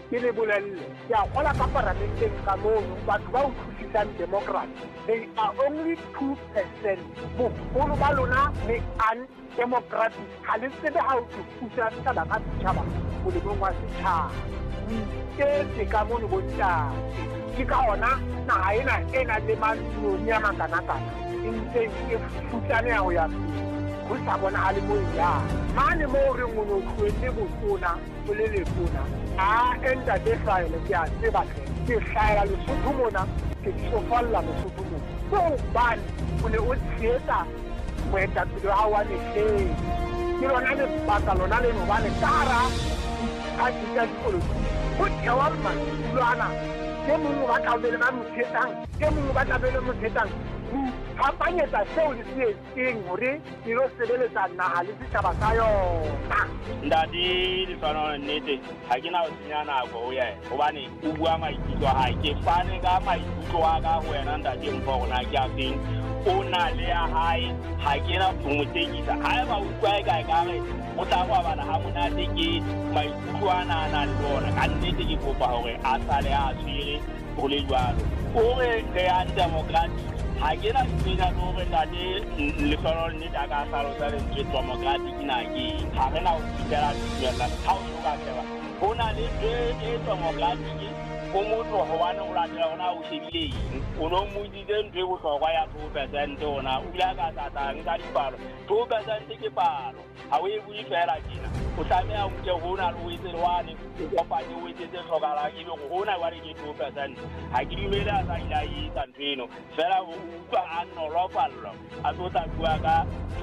ke le bolelle ya gola ka parlamenteng ka mono batho ba utlwisisang democracy they are only 2%. Bogolo ba lona le undemocratic ga le tsebe ga o thusa taba ka setšhaba molemong wa setšhaba ke ka mono bontate ke ka ona naga ena e na le manoni a makana-kana e ntse e futlane ya go ya go sa bona a le mo ya mane mo re ngone o tlhoetse botona o le letona a entate hlaele ke a tseba ke hlaela Lesotho mona ke tsofalla Lesotho mona ko bane o ne o tsheetsa moetapele wa wa letlheng ke lona lebaka lona leno bane kara a dika dipolotiki go thewa matulwana ke mongwe ba tlabele ba motshetang ke mongwe ba tlabele motshetang phapanyetsa seo le se etseng gore ke lo sebeletsa naga le setšhaba sa yona ntate Lefano nnete ga ke na go senya nako go yena gobane o bua maikutlo a gae ke fane ka maikutlo a ka go wena ntate mpho gona ke a feng o na le ya gae ga ke na go motekisa ga e ba utlwa e kae kare o tla go bala ga monate ke maikutlo a nana le bona ka nnete ke kopa gore a sale a tshwere go le jalo gore re ya democratic ga ke na sepenya le gore ntate Lefano nnete a ka salosa lentswe democratic na ke ga re na go fitlhela tumella ga o soka sheba go na le e democratic go motho gobane go latela gona o shebile eng o no moditse ntho e botlhokwa ya 2% ona o ile a ka satang ka dipalo 2% ke palo ga o e bue fela tjena o tlameha o nke go na le o etse lwane o kopanye o etse tse tlhokalang ebe go na wa re ke 2%. ga ke dumele a sa ile a etsa ntho eno fela o utlwa a nolofallo a tlo tla bua ka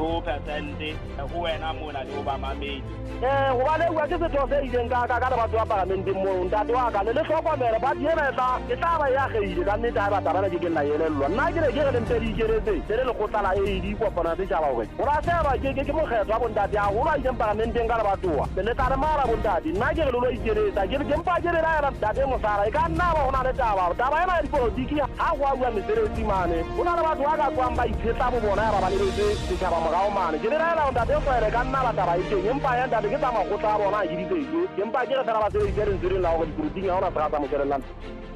2% go wena mona le o ba mamedi gobane ua ke setho se ileng ka le batho ba parlamenteng moo ntate wa ka le tlhokomele ba diena e tla ba ya geile ka nnete ga bata bana ke ke nna elellwa nna ke re ke re lempe di ikeretse se le lekgotlala e di kopana setšhaba gore go la seba ke mokgetho wa bontate a golo a ileng parlamenteng ka le batoa le tla re mara bontate nna ke re le lo ikeretsa ke mpa ke re la ena ntate mosara e ka nna ba go na le taba ena ya dipolotiki ga go a bua mesebetsi mane go na le batho ba ka tswang ba iphetsa bo bona ya ba ba lebetse setšhaba mogao mane ke le la ena ntate tswele ka nna la taba e teng empa ya ntate ke tsa magotla a bona a ke ditseke empa ke re fela ba sebedise re ntse re lla gore dipolotiki ga ona se ga tsa mokelelana